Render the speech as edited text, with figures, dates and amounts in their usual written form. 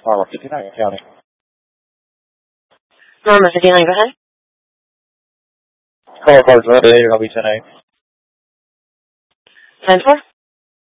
Norma 59, County. Norma 59, go ahead. Call cards loaded, it'll be 10-8. 10-4?